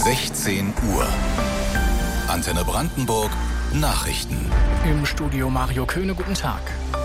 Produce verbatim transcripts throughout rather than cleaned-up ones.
sechzehn Uhr. Antenne Brandenburg Nachrichten. Im Studio Mario Köhne, guten Tag.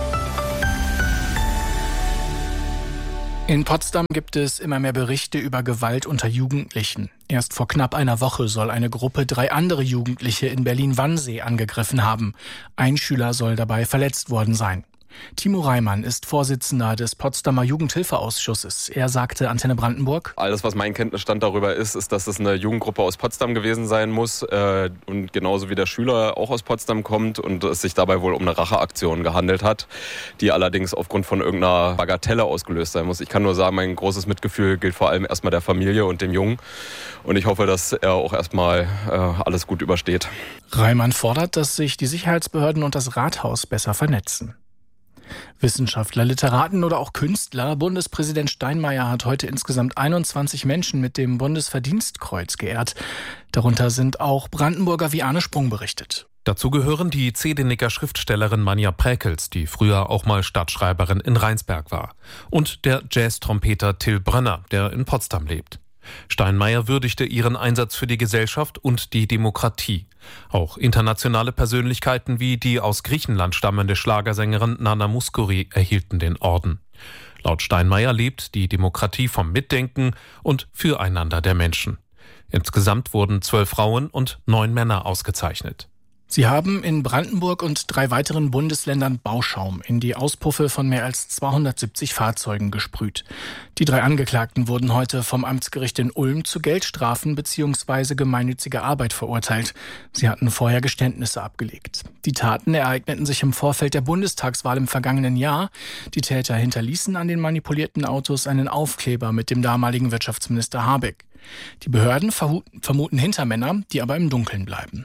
In Potsdam gibt es immer mehr Berichte über Gewalt unter Jugendlichen. Erst vor knapp einer Woche soll eine Gruppe drei andere Jugendliche in Berlin-Wannsee angegriffen haben. Ein Schüler soll dabei verletzt worden sein. Timo Reimann ist Vorsitzender des Potsdamer Jugendhilfeausschusses. Er sagte Antenne Brandenburg: Alles, was mein Kenntnisstand darüber ist, ist, dass es eine Jugendgruppe aus Potsdam gewesen sein muss. Äh, und genauso wie der Schüler auch aus Potsdam kommt und es sich dabei wohl um eine Racheaktion gehandelt hat, die allerdings aufgrund von irgendeiner Bagatelle ausgelöst sein muss. Ich kann nur sagen, mein großes Mitgefühl gilt vor allem erstmal der Familie und dem Jungen. Und ich hoffe, dass er auch erstmal äh, alles gut übersteht. Reimann fordert, dass sich die Sicherheitsbehörden und das Rathaus besser vernetzen. Wissenschaftler, Literaten oder auch Künstler. Bundespräsident Steinmeier hat heute insgesamt einundzwanzig Menschen mit dem Bundesverdienstkreuz geehrt. Darunter sind auch Brandenburger wie Arne Sprung berichtet. Dazu gehören die Zedenicker Schriftstellerin Manja Präkels, die früher auch mal Stadtschreiberin in Rheinsberg war. Und der Jazz-Trompeter Till Brönner, der in Potsdam lebt. Steinmeier würdigte ihren Einsatz für die Gesellschaft und die Demokratie. Auch internationale Persönlichkeiten wie die aus Griechenland stammende Schlagersängerin Nana Mouskouri erhielten den Orden. Laut Steinmeier lebt die Demokratie vom Mitdenken und Füreinander der Menschen. Insgesamt wurden zwölf Frauen und neun Männer ausgezeichnet. Sie haben in Brandenburg und drei weiteren Bundesländern Bauschaum in die Auspuffe von mehr als zweihundertsiebzig Fahrzeugen gesprüht. Die drei Angeklagten wurden heute vom Amtsgericht in Ulm zu Geldstrafen bzw. gemeinnütziger Arbeit verurteilt. Sie hatten vorher Geständnisse abgelegt. Die Taten ereigneten sich im Vorfeld der Bundestagswahl im vergangenen Jahr. Die Täter hinterließen an den manipulierten Autos einen Aufkleber mit dem damaligen Wirtschaftsminister Habeck. Die Behörden vermuten Hintermänner, die aber im Dunkeln bleiben.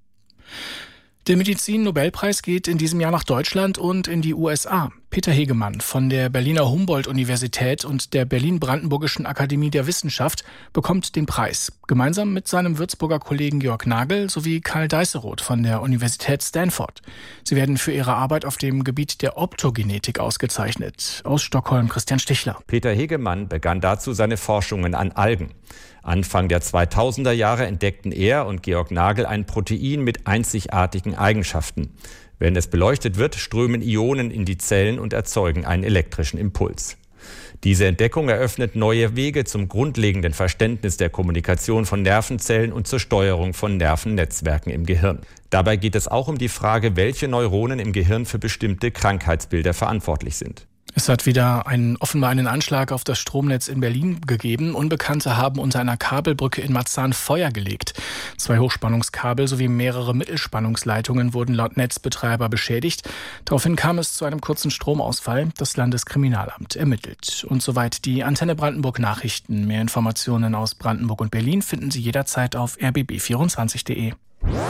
Der Medizin-Nobelpreis geht in diesem Jahr nach Deutschland und in die U S A. Peter Hegemann von der Berliner Humboldt-Universität und der Berlin-Brandenburgischen Akademie der Wissenschaft bekommt den Preis. Gemeinsam mit seinem Würzburger Kollegen Georg Nagel sowie Karl Deisseroth von der Universität Stanford. Sie werden für ihre Arbeit auf dem Gebiet der Optogenetik ausgezeichnet. Aus Stockholm Christian Stichler. Peter Hegemann begann dazu seine Forschungen an Algen. Anfang der zweitausender Jahre entdeckten er und Georg Nagel ein Protein mit einzigartigen Eigenschaften. Wenn es beleuchtet wird, strömen Ionen in die Zellen und erzeugen einen elektrischen Impuls. Diese Entdeckung eröffnet neue Wege zum grundlegenden Verständnis der Kommunikation von Nervenzellen und zur Steuerung von Nervennetzwerken im Gehirn. Dabei geht es auch um die Frage, welche Neuronen im Gehirn für bestimmte Krankheitsbilder verantwortlich sind. Es hat wieder einen, offenbar einen Anschlag auf das Stromnetz in Berlin gegeben. Unbekannte haben unter einer Kabelbrücke in Marzahn Feuer gelegt. Zwei Hochspannungskabel sowie mehrere Mittelspannungsleitungen wurden laut Netzbetreiber beschädigt. Daraufhin kam es zu einem kurzen Stromausfall. Das Landeskriminalamt ermittelt. Und soweit die Antenne Brandenburg Nachrichten. Mehr Informationen aus Brandenburg und Berlin finden Sie jederzeit auf r b b vierundzwanzig punkt d e.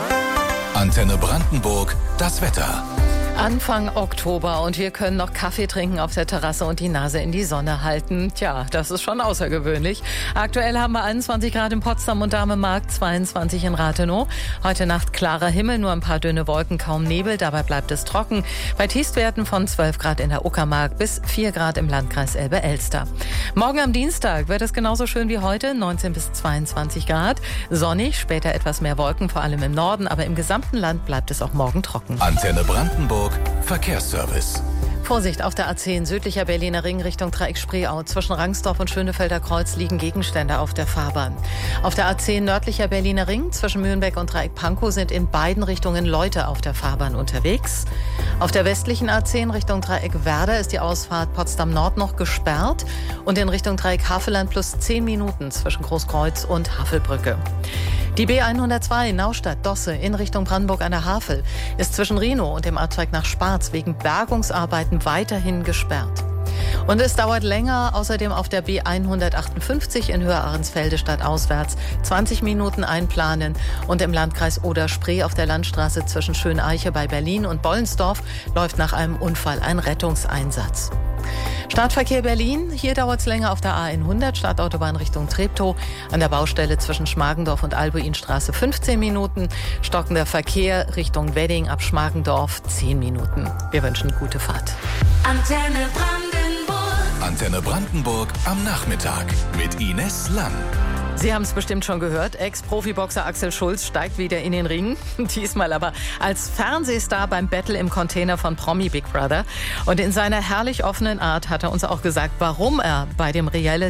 Antenne Brandenburg, das Wetter. Anfang Oktober und wir können noch Kaffee trinken auf der Terrasse und die Nase in die Sonne halten. Tja, das ist schon außergewöhnlich. Aktuell haben wir einundzwanzig Grad in Potsdam und Damemark, zweiundzwanzig in Rathenow. Heute Nacht klarer Himmel, nur ein paar dünne Wolken, kaum Nebel. Dabei bleibt es trocken. Bei Tiefstwerten von zwölf Grad in der Uckermark bis vier Grad im Landkreis Elbe-Elster. Morgen am Dienstag wird es genauso schön wie heute, neunzehn bis zweiundzwanzig Grad. Sonnig, später etwas mehr Wolken, vor allem im Norden, aber im gesamten Land bleibt es auch morgen trocken. Antenne Brandenburg Verkehrsservice. Vorsicht, auf der A zehn südlicher Berliner Ring Richtung Dreieck Spreeau. Zwischen Rangsdorf und Schönefelder Kreuz liegen Gegenstände auf der Fahrbahn. Auf der A zehn nördlicher Berliner Ring zwischen Mühlenbeck und Dreieck Pankow sind in beiden Richtungen Leute auf der Fahrbahn unterwegs. Auf der westlichen A zehn Richtung Dreieck Werder ist die Ausfahrt Potsdam Nord noch gesperrt und in Richtung Dreieck Havelland plus zehn Minuten zwischen Großkreuz und Havelbrücke. Die B hundertzwei Naustadt-Dosse in Richtung Brandenburg an der Havel ist zwischen Rhinow und dem Abzweig nach Sparz wegen Bergungsarbeiten weiterhin gesperrt. Und es dauert länger, außerdem auf der B hundertachtundfünfzig in Höhe Ahrensfelde stadtauswärts zwanzig Minuten einplanen und im Landkreis Oder-Spree auf der Landstraße zwischen Schöneiche bei Berlin und Bollensdorf läuft nach einem Unfall ein Rettungseinsatz. Stadtverkehr Berlin, hier dauert es länger auf der A hundert, Stadtautobahn Richtung Treptow, an der Baustelle zwischen Schmargendorf und Albuinstraße fünfzehn Minuten, stockender Verkehr Richtung Wedding ab Schmargendorf zehn Minuten. Wir wünschen gute Fahrt. Antenne Brandenburg. Antenne Brandenburg am Nachmittag mit Ines Lang. Sie haben es bestimmt schon gehört, Ex-Profiboxer Axel Schulz steigt wieder in den Ring. Diesmal aber als Fernsehstar beim Battle im Container von Promi Big Brother. Und in seiner herrlich offenen Art hat er uns auch gesagt, warum er bei dem Reality